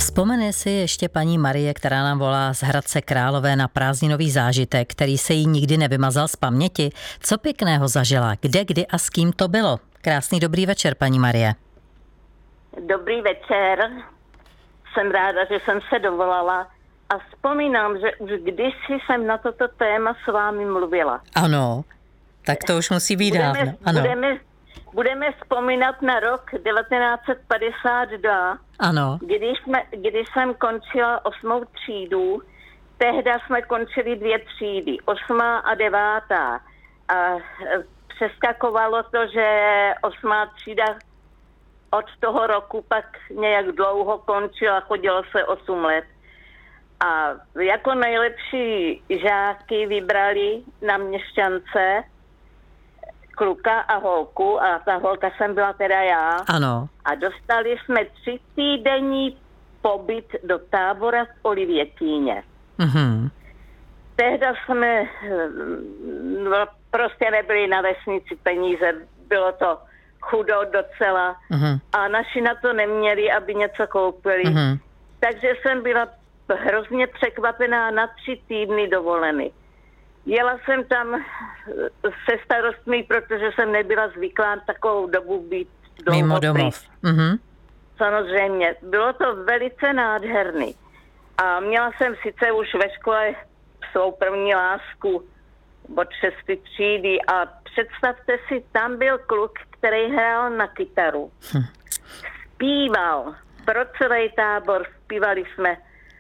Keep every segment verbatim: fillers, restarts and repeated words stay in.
Vzpomene si ještě paní Marie, která nám volá z Hradce Králové, na prázdninový zážitek, který se jí nikdy nevymazal z paměti. Co pěkného zažila? Kde, kdy a s kým to bylo? Krásný dobrý večer, paní Marie. Dobrý večer. Jsem ráda, že jsem se dovolala a vzpomínám, že už kdysi jsem na toto téma s vámi mluvila. Ano, tak to už musí být budeme, dávno. Ano. Budeme, budeme vzpomínat na rok devatenáct set padesát dva, Ano. Když, jsme, když jsem končila osmou třídu. Tehda jsme končili dvě třídy, osmá a devátá. A přeskakovalo to, že osmá třída od toho roku pak nějak dlouho končila, chodilo se osm let. A jako nejlepší žáky vybrali na Měšťance kluka a holku, a ta holka jsem byla teda já. Ano. A dostali jsme tři týdenní pobyt do tábora v Olivětíně. Mhm. Tehda jsme no, prostě nebyli na vesnici peníze, bylo to chudo docela Mhm. a naši na to neměli, aby něco koupili. Mhm. Takže jsem byla hrozně překvapená na tři týdny dovoleny. Jela jsem tam se starostmi, protože jsem nebyla zvyklá takovou dobu být dlouho Mimo pryč. domov. Mhm. Samozřejmě, bylo to velice nádherný. A měla jsem sice už ve škole svou první lásku od šesté třídy a představte si, tam byl kluk, který hrál na kytaru. Hm. Zpíval pro celý tábor, zpívali jsme.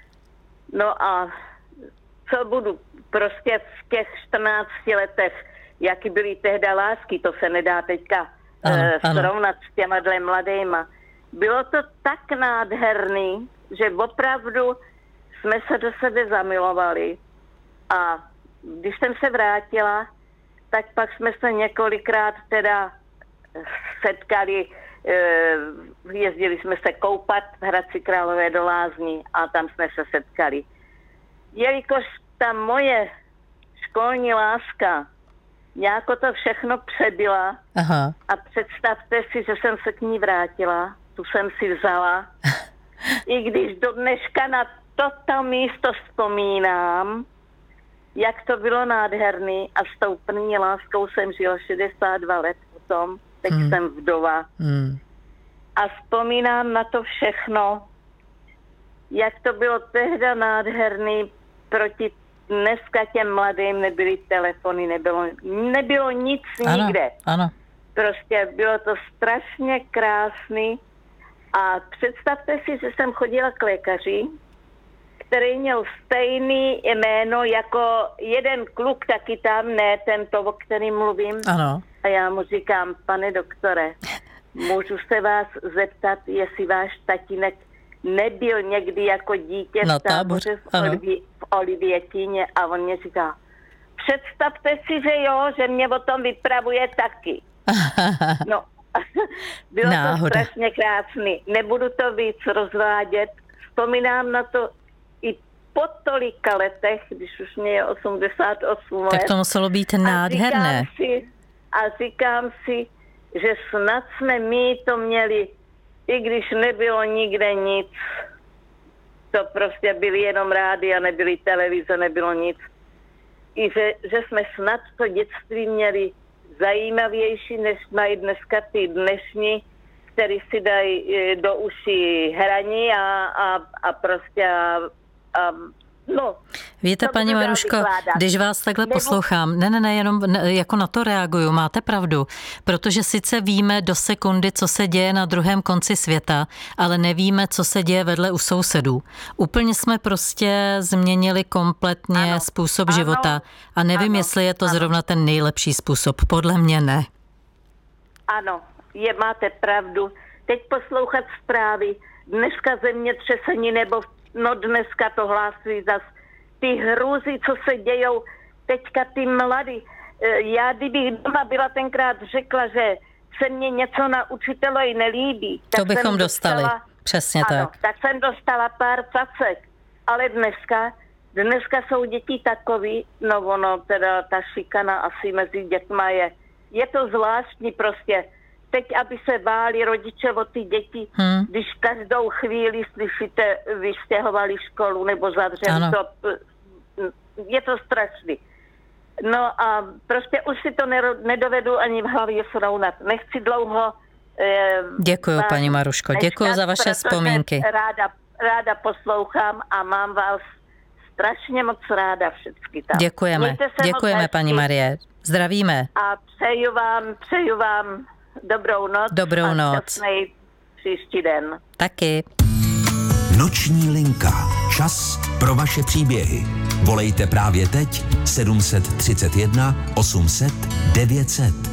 No a co budu, prostě v těch čtrnácti letech, jaký byly tehda lásky, to se nedá teďka ano, eh, ano. srovnat s těma dle mladejma. Bylo to tak nádherný, že opravdu jsme se do sebe zamilovali. A když jsem se vrátila, tak pak jsme se několikrát teda setkali, eh, jezdili jsme se koupat v Hradci Králové do Lázní a tam jsme se setkali. Jelikož ta moje školní láska nějako to všechno přebyla. Aha. A představte si, že jsem se k ní vrátila, tu jsem si vzala. I když do dneška na toto místo vzpomínám, jak to bylo nádherný, a s tou první láskou jsem žila šedesát dva let potom, teď Hmm. jsem vdova. Hmm. A vzpomínám na to všechno, jak to bylo tehda nádherný, proti dneska těm mladým nebyly telefony, nebylo, nebylo nic Ano, nikde. ano. Prostě bylo to strašně krásný. A představte si, že jsem chodila k lékaři, který měl stejný jméno jako jeden kluk, taky tam, ne tento, o kterým mluvím. Ano. A já mu říkám, pane doktore, můžu se vás zeptat, jestli váš tatínek nebyl někdy jako dítě Na v táboře v, ano. Olivě, v Olivětíně. A on mě říká, představte si, že jo, že mě o tom vypravuje taky. No, bylo Náhoda. to strašně krásný. Nebudu to víc rozvádět. Vzpomínám na to i po tolika letech, když už mě je osmdesát osm let. Tak to muselo být nádherné. A říkám si, a říkám si, že snad jsme my to měli, i když nebylo nikde nic. To prostě byly jenom rádia, nebyly televize, nebylo nic. I že, že jsme snad to dětství měli zajímavější, než mají dneska ty dnešní, který si dají e, do uší hraní a, a, a prostě a, a, no. Víte, to paní budu dál Maruško, vykládat. když vás takhle Nebo- poslouchám, ne, ne, ne, jenom ne, jako na to reaguju, máte pravdu, protože sice víme do sekundy, co se děje na druhém konci světa, ale nevíme, co se děje vedle u sousedů. Úplně jsme prostě změnili kompletně Ano. způsob Ano. života a nevím, Ano. jestli je to Ano. zrovna ten nejlepší způsob. Podle mě ne. Ano, je, máte pravdu. Teď poslouchat zprávy, dneska zemětřesení, nebo no dneska to hlásí zas ty hrůzy, co se dějou teďka ty mladí. E, Já kdybych doma byla tenkrát řekla, že se mně něco na učitelovi nelíbí, tak To bychom jsem dostali. dostala, Přesně ano, tak. tak jsem dostala pár cacek. Ale dneska, dneska jsou děti takový, no ono teda ta šikana asi mezi dětma je, je to zvláštní prostě. teď, aby se báli rodiče o ty děti, hmm. když každou chvíli slyšíte, vystěhovali školu nebo zavřeli to. Je to strašný. No a prostě už si to nedovedu ani v hlavě srovnat. Nechci dlouho... Eh, Děkuju, vás, paní Maruško. Děkuju za vaše vzpomínky. Ráda, ráda poslouchám a mám vás strašně moc ráda všechny tam. Děkujeme. Děkujeme, paní Marie. Zdravíme. A přeju vám, přeju vám dobrou noc. Dobrou a noc. Příští den. Taky. Noční linka. Čas pro vaše příběhy. Volejte právě teď sedm set třicet jedna osm set devět set.